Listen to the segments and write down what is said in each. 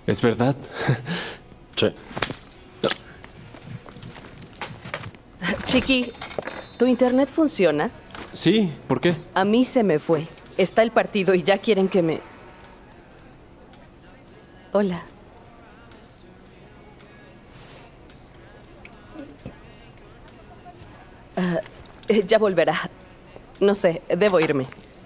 ¿Es verdad? Sí. Chiqui, ¿tu internet funciona? Sí, ¿por qué? A mí se me fue. Está el partido y ya quieren que me... Hola. Ya volverá. No sé, debo irme.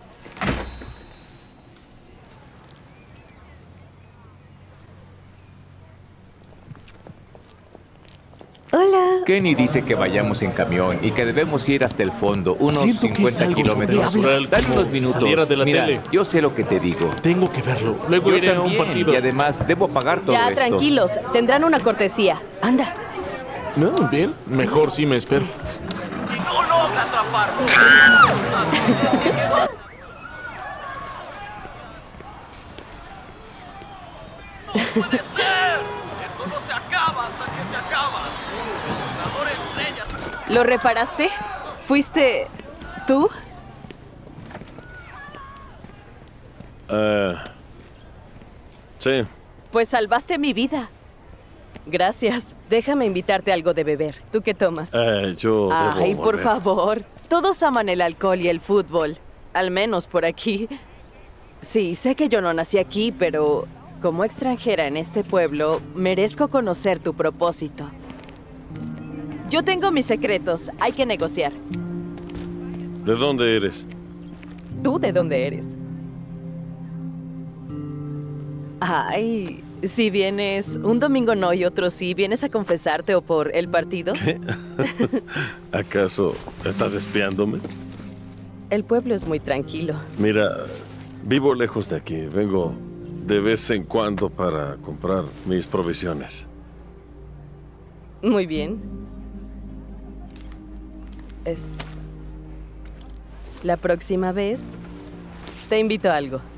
Hola. Kenny dice que vayamos en camión y que debemos ir hasta el fondo, unos Siento que es 50 algo kilómetros. sobrenatural, Dale como unos si minutos. saliera de la Mira, tele. yo sé lo que te digo. Tengo que verlo. Luego Yo iré a un también, partido. y además debo pagar todo Ya, esto. tranquilos. Tendrán una cortesía. Anda. No, bien. Mejor sí me espero. Y no logra atraparlo. ¡No puede ser! Esto no se acaba hasta que se acaba. Jugador estrellas. ¿Lo reparaste? ¿Fuiste tú? Sí. Pues salvaste mi vida. Gracias. Déjame invitarte algo de beber. ¿Tú qué tomas? Yo Ay, debo por volver. favor. Todos aman el alcohol y el fútbol. Al menos por aquí. Sí, sé que yo no nací aquí, pero como extranjera en este pueblo, merezco conocer tu propósito. Yo tengo mis secretos. Hay que negociar. ¿De dónde eres? ¿Tú de dónde eres? Ay, si vienes un domingo no y otro sí, ¿vienes a confesarte o por el partido? ¿Acaso estás espiándome? El pueblo es muy tranquilo. Mira, vivo lejos de aquí. Vengo de vez en cuando para comprar mis provisiones. Muy bien. La próxima vez te invito a algo.